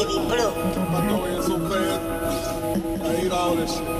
Biggie Blue. My go in so fast. I hate all this shit.